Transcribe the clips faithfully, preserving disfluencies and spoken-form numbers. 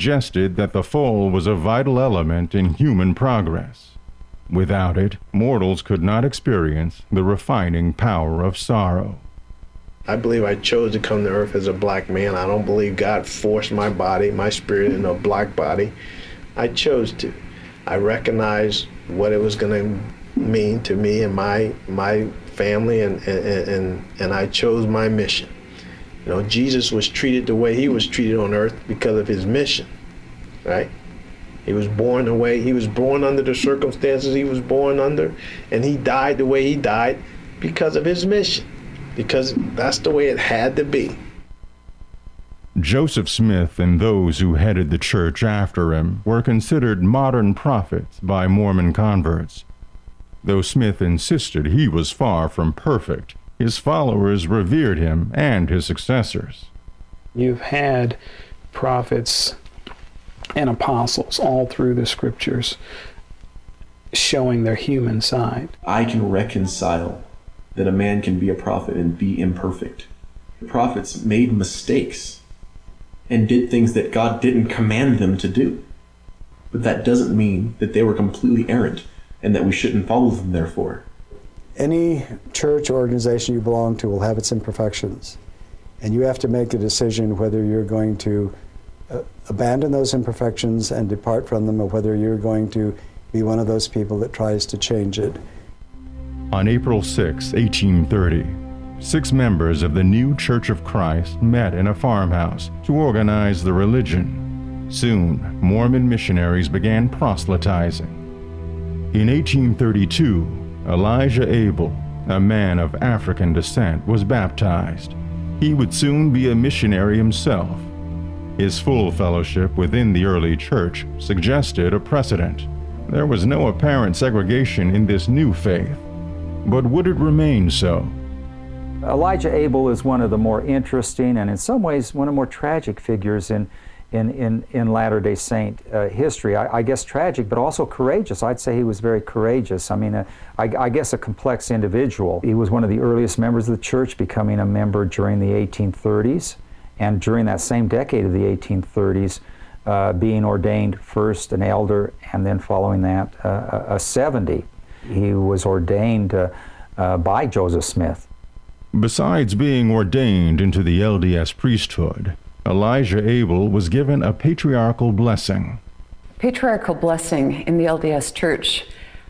suggested that the fall was a vital element in human progress. Without it, mortals could not experience the refining power of sorrow. I believe I chose to come to earth as a black man. I don't believe God forced my body, my spirit in a black body. I chose to. I recognized what it was going to mean to me and my my family, and, and, and, and I chose my mission. You know, Jesus was treated the way he was treated on earth because of his mission, right? He was born the way, he was born under the circumstances he was born under, and he died the way he died because of his mission, because that's the way it had to be. Joseph Smith and those who headed the church after him were considered modern prophets by Mormon converts. Though Smith insisted he was far from perfect, his followers revered him and his successors. You've had prophets and apostles all through the scriptures showing their human side. I can reconcile that a man can be a prophet and be imperfect. The prophets made mistakes and did things that God didn't command them to do. But that doesn't mean that they were completely errant and that we shouldn't follow them therefore. Any church or organization you belong to will have its imperfections, and you have to make a decision whether you're going to uh, abandon those imperfections and depart from them, or whether you're going to be one of those people that tries to change it. On April sixth, eighteen thirty, six members of the New Church of Christ met in a farmhouse to organize the religion. Soon, Mormon missionaries began proselytizing. In eighteen thirty-two, Elijah Abel, a man of African descent, was baptized. He would soon be a missionary himself. His full fellowship within the early church suggested a precedent. There was no apparent segregation in this new faith. But would it remain so? Elijah Abel is one of the more interesting and in some ways one of the more tragic figures in in, in, in Latter-day Saint uh, history. I, I guess tragic, but also courageous. I'd say he was very courageous. I mean, uh, I, I guess a complex individual. He was one of the earliest members of the church, becoming a member during the eighteen thirties, and during that same decade of the eighteen thirties, uh, being ordained first an elder, and then following that uh, a seventy. He was ordained uh, uh, by Joseph Smith. Besides being ordained into the L D S priesthood, Elijah Abel was given a patriarchal blessing. Patriarchal blessing in the L D S Church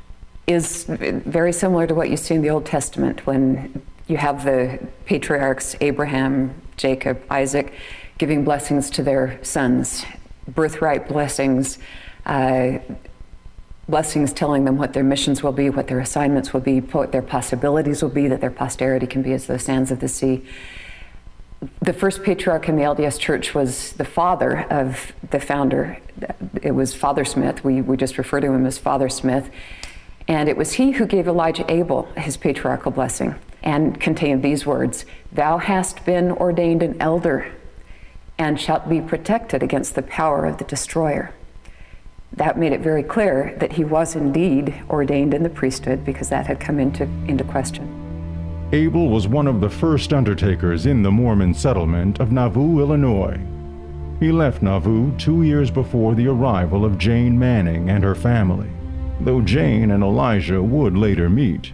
is very similar to what you see in the Old Testament when you have the patriarchs Abraham, Jacob, Isaac giving blessings to their sons, birthright blessings, uh, blessings telling them what their missions will be, what their assignments will be, what their possibilities will be, that their posterity can be as the sands of the sea. The first patriarch in the L D S Church was the father of the founder. It was Father Smith. We, we just refer to him as Father Smith. And it was he who gave Elijah Abel his patriarchal blessing and contained these words, "Thou hast been ordained an elder and shalt be protected against the power of the destroyer." That made it very clear that he was indeed ordained in the priesthood, because that had come into, into question. Abel was one of the first undertakers in the Mormon settlement of Nauvoo, Illinois. He left Nauvoo two years before the arrival of Jane Manning and her family, though Jane and Elijah would later meet.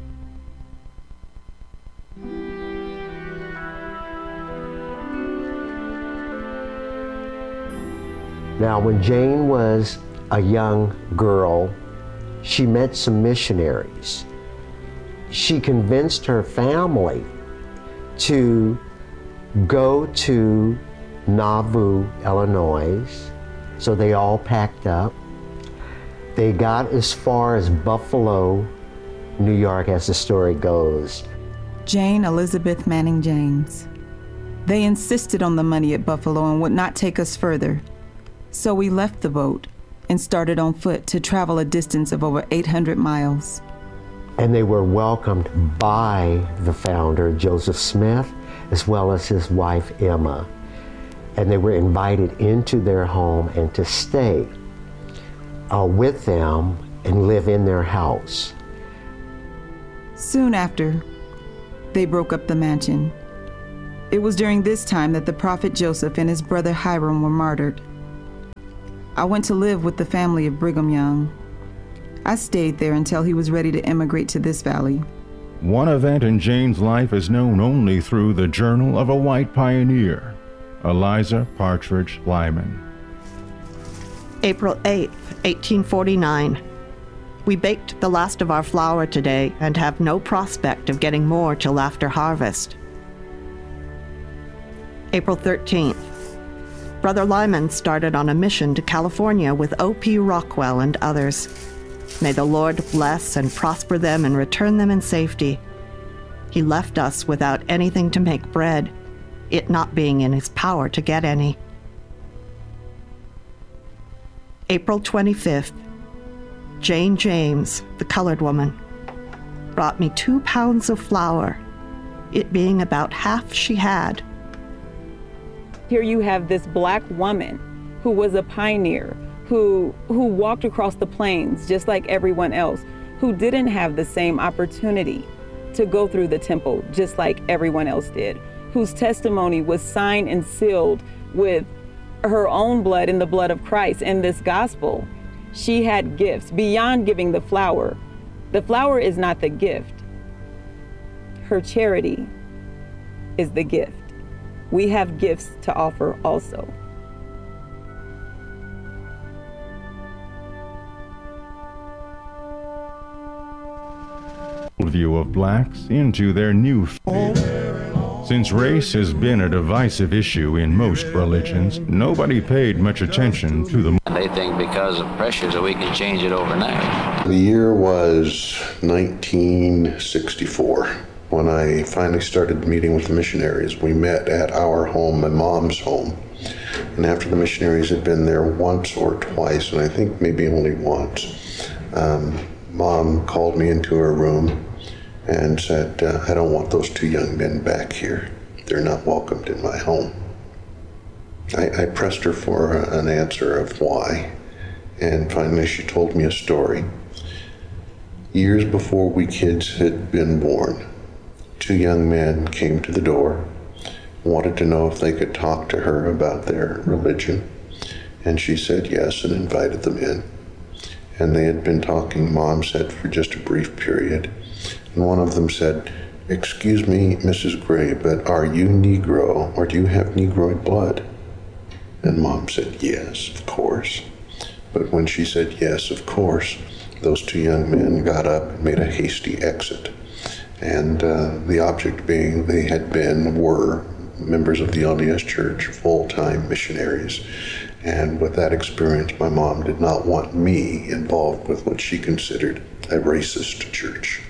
Now, when Jane was a young girl, she met some missionaries. She convinced her family to go to Nauvoo, Illinois. So they all packed up. They got as far as Buffalo, New York, as the story goes. Jane Elizabeth Manning James. They insisted on the money at Buffalo and would not take us further. So we left the boat and started on foot to travel a distance of over eight hundred miles. And they were welcomed by the founder, Joseph Smith, as well as his wife, Emma. And they were invited into their home and to stay uh, with them and live in their house. Soon after, they broke up the mansion. It was during this time that the prophet Joseph and his brother Hiram were martyred. I went to live with the family of Brigham Young. I stayed there until he was ready to immigrate to this valley. One event in Jane's life is known only through the journal of a white pioneer, Eliza Partridge Lyman. April eighth, eighteen forty-nine. We baked the last of our flour today and have no prospect of getting more till after harvest. April thirteenth. Brother Lyman started on a mission to California with O P Rockwell and others. May the Lord bless and prosper them and return them in safety. He left us without anything to make bread, it not being in his power to get any. April twenty-fifth. Jane James, the colored woman, brought me two pounds of flour, it being about half she had. Here you have this black woman who was a pioneer, who who walked across the plains just like everyone else, who didn't have the same opportunity to go through the temple just like everyone else did, whose testimony was signed and sealed with her own blood and the blood of Christ and this gospel. She had gifts beyond giving the flour. The flour is not the gift. Her charity is the gift. We have gifts to offer also. View of blacks into their new faith. Since race has been a divisive issue in most religions, nobody paid much attention to the. They think because of pressures that we can change it overnight. The year was nineteen sixty-four. When I finally started meeting with the missionaries, we met at our home, my mom's home. And after the missionaries had been there once or twice, and I think maybe only once, um, Mom called me into her room and said, uh, I don't want those two young men back here. They're not welcomed in my home. I, I pressed her for a, an answer of why, and finally she told me a story. Years before we kids had been born, two young men came to the door, wanted to know if they could talk to her about their religion, and she said yes and invited them in. And they had been talking, Mom said, for just a brief period. And one of them said, excuse me, Missus Gray, but are you Negro or do you have Negroid blood? And Mom said, yes, of course. But when she said yes, of course, those two young men got up and made a hasty exit. And uh, the object being they had been, were members of the L D S Church, full-time missionaries. And with that experience, my mom did not want me involved with what she considered a racist church.